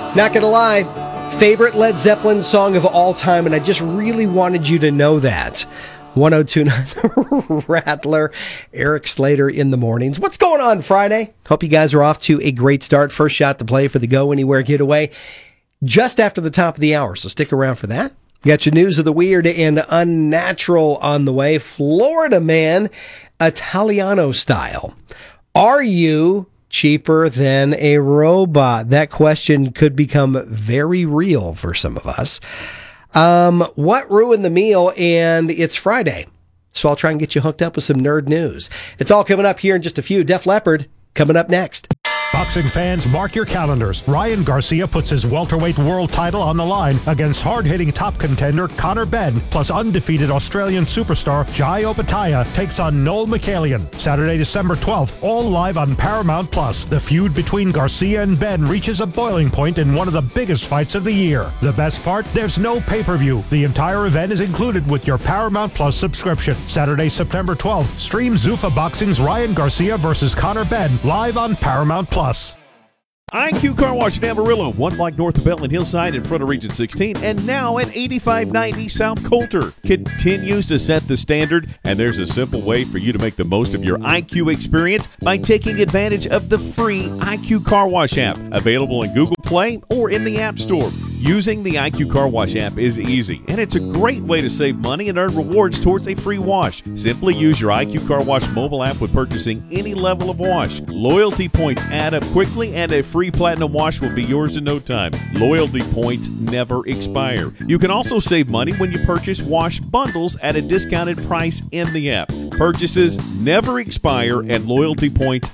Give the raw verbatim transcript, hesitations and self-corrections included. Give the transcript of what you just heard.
Not gonna lie, favorite Led Zeppelin song of all time, and I just really wanted you to know that. one oh two point nine Rattler, Eric Slater in the mornings. What's going on Friday? Hope you guys are off to a great start. First shot to play for the Go Anywhere getaway just after the top of the hour, so stick around for that. Got your news of the weird and unnatural on the way. Florida man, Italiano style. Are you cheaper than a robot? That question could become very real for some of us. Um, what ruined the meal? And it's Friday, so I'll try and get you hooked up with some nerd news. It's all coming up here in just a few. Def Leppard coming up next. Boxing fans, mark your calendars. Ryan Garcia puts his welterweight world title on the line against hard-hitting top contender Conor Benn, plus undefeated Australian superstar Jai Opetaia takes on Noel McCallion. Saturday, December twelfth, all live on Paramount Plus. The feud between Garcia and Benn reaches a boiling point in one of the biggest fights of the year. The best part? There's no pay-per-view. The entire event is included with your Paramount Plus subscription. Saturday, September twelfth, stream Zuffa Boxing's Ryan Garcia versus Conor Benn live on Paramount Plus. I Q Car Wash in Amarillo, one block north of Bellin Hillside in front of Region sixteen, and now at eighty-five ninety South Coulter. Continues to set the standard, and there's a simple way for you to make the most of your I Q experience by taking advantage of the free I Q Car Wash app, available in Google Play or in the App Store. Using the I Q Car Wash app is easy, and it's a great way to save money and earn rewards towards a free wash. Simply use your I Q Car Wash mobile app with purchasing any level of wash. Loyalty points add up quickly, and a free Platinum wash will be yours in no time. Loyalty points never expire. You can also save money when you purchase wash bundles at a discounted price in the app. Purchases never expire, and loyalty points